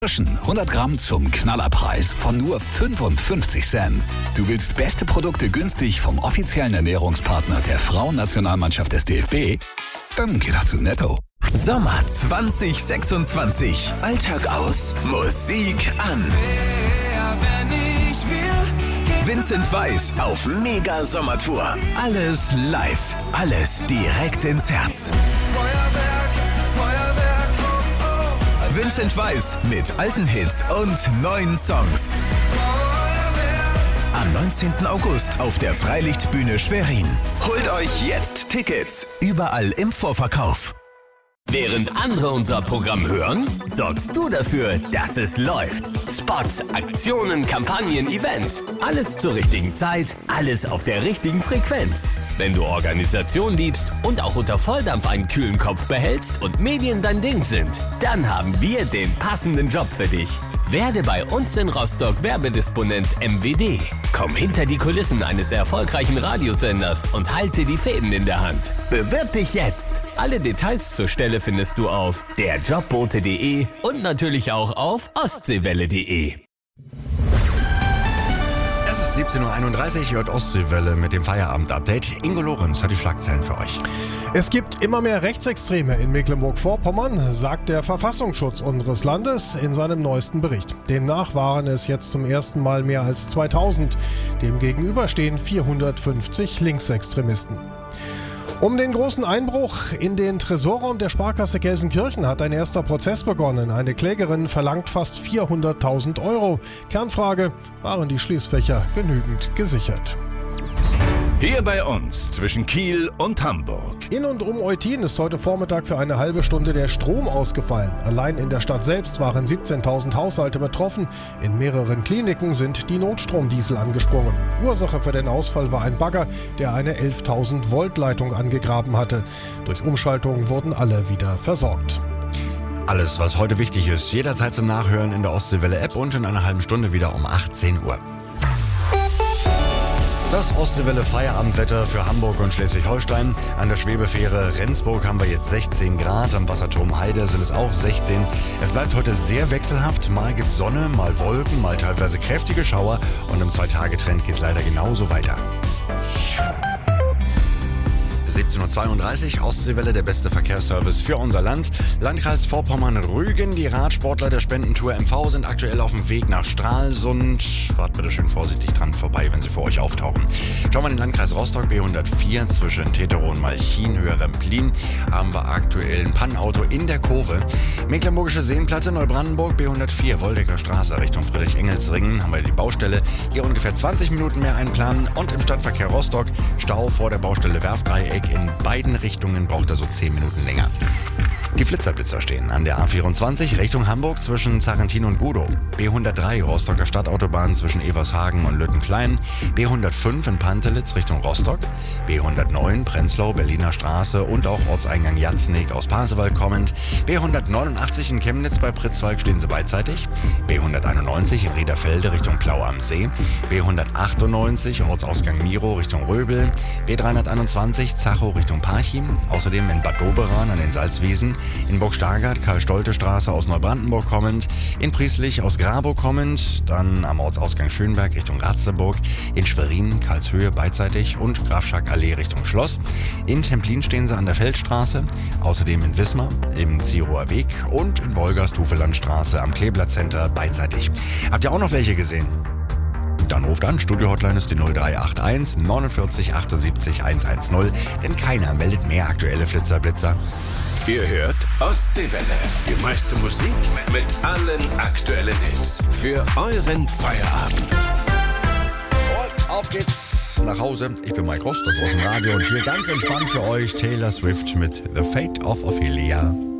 Kirschen 100 Gramm zum Knallerpreis von nur 55 Cent. Du willst beste Produkte günstig vom offiziellen Ernährungspartner der Frauennationalmannschaft des DFB? Dann geh doch zu Netto. Sommer 2026. Alltag aus, Musik an. Vincent Weiss auf Mega Sommertour. Alles live, alles direkt ins Herz. Vincent Weiss mit alten Hits und neuen Songs. Am 19. August auf der Freilichtbühne Schwerin. Holt euch jetzt Tickets. Überall im Vorverkauf. Während andere unser Programm hören, sorgst du dafür, dass es läuft. Spots, Aktionen, Kampagnen, Events. Alles zur richtigen Zeit, alles auf der richtigen Frequenz. Wenn du Organisation liebst und auch unter Volldampf einen kühlen Kopf behältst und Medien dein Ding sind, dann haben wir den passenden Job für dich. Werde bei uns in Rostock Werbedisponent MWD. Komm hinter die Kulissen eines erfolgreichen Radiosenders und halte die Fäden in der Hand. Bewirb dich jetzt! Alle Details zur Stelle findest du auf derjobbote.de und natürlich auch auf ostseewelle.de. Es ist 17.31 Uhr, hört Ostseewelle mit dem Feierabend-Update. Ingo Lorenz hat die Schlagzeilen für euch. Es gibt immer mehr Rechtsextreme in Mecklenburg-Vorpommern, sagt der Verfassungsschutz unseres Landes in seinem neuesten Bericht. Demnach waren es jetzt zum ersten Mal mehr als 2000. Demgegenüber stehen 450 Linksextremisten. Um den großen Einbruch in den Tresorraum der Sparkasse Gelsenkirchen hat ein erster Prozess begonnen. Eine Klägerin verlangt fast 400.000 €. Kernfrage: Waren die Schließfächer genügend gesichert? Hier bei uns zwischen Kiel und Hamburg. In und um Eutin ist heute Vormittag für eine halbe Stunde der Strom ausgefallen. Allein in der Stadt selbst waren 17.000 Haushalte betroffen. In mehreren Kliniken sind die Notstromdiesel angesprungen. Ursache für den Ausfall war ein Bagger, der eine 11.000 Volt Leitung angegraben hatte. Durch Umschaltung wurden alle wieder versorgt. Alles, was heute wichtig ist, jederzeit zum Nachhören in der Ostseewelle-App und in einer halben Stunde wieder um 18 Uhr. Das Ostseewelle Feierabendwetter für Hamburg und Schleswig-Holstein. An der Schwebefähre Rendsburg haben wir jetzt 16 Grad, am Wasserturm Heide sind es auch 16. Es bleibt heute sehr wechselhaft, mal gibt Sonne, mal Wolken, mal teilweise kräftige Schauer und im 2-Tage-Trend geht es leider genauso weiter. 17.32 Uhr, Ostseewelle, der beste Verkehrsservice für unser Land. Landkreis Vorpommern-Rügen, die Radsportler der Spendentour MV sind aktuell auf dem Weg nach Stralsund. Fahrt bitte schön vorsichtig dran vorbei, wenn sie vor euch auftauchen. Schauen wir in den Landkreis Rostock, B104 zwischen Teterow und Malchin, Höhe Remplin, haben wir aktuell ein Pannenauto in der Kurve. Mecklenburgische Seenplatte, Neubrandenburg, B104, Woldecker Straße Richtung Friedrich-Engels-Ringen, haben wir die Baustelle. Hier ungefähr 20 Minuten mehr einplanen und im Stadtverkehr Rostock, Stau vor der Baustelle Werfdreieck. In beiden Richtungen braucht er so 10 Minuten länger. Die Flitzerblitzer stehen an der A24 Richtung Hamburg zwischen Zarentin und Gudow. B103 Rostocker Stadtautobahn zwischen Evershagen und Lüttenklein. B105 in Pantelitz Richtung Rostock. B109 Prenzlau Berliner Straße und auch Ortseingang Jatznig aus Pasewalk kommend. B189 in Chemnitz bei Pritzwalk stehen sie beidseitig. B191 in Riederfelde Richtung Plau am See. B198 Ortsausgang Miro Richtung Röbel. B321 Zachow Richtung Parchim. Außerdem in Bad Doberan an den Salzwiesen. In Burg-Stargard, Karl-Stolte-Straße aus Neubrandenburg kommend, in Prieslich aus Grabow kommend, dann am Ortsausgang Schönberg Richtung Ratzeburg, in Schwerin, Karlshöhe beidseitig und Grafschak-Allee Richtung Schloss. In Templin stehen sie an der Feldstraße, außerdem in Wismar, im Zirower Weg und in Wolgast-Hufelandstraße am Kleeblatt-Center beidseitig. Habt ihr auch noch welche gesehen? Dann ruft an, Studio-Hotline ist die 0381 49 78 110, denn keiner meldet mehr aktuelle Flitzerblitzer. Ihr hört Ostseewelle. Die meiste Musik mit allen aktuellen Hits. Für euren Feierabend. Und auf geht's nach Hause. Ich bin Mike Rost, das aus dem Radio und hier ganz entspannt für euch Taylor Swift mit The Fate of Ophelia.